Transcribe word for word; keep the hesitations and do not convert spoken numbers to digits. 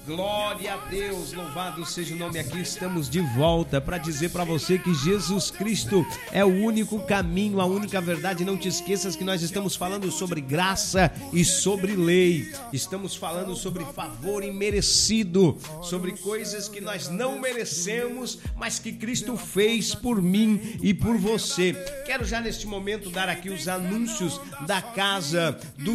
Glória a Deus, louvado seja o nome. Aqui estamos de volta para dizer para você que Jesus Cristo é o único caminho, a única verdade. Não te esqueças que nós estamos falando sobre graça e sobre lei. Estamos falando sobre favor imerecido, sobre coisas que nós não merecemos, mas que Cristo fez por mim e por você. Quero já neste momento dar aqui os anúncios da casa do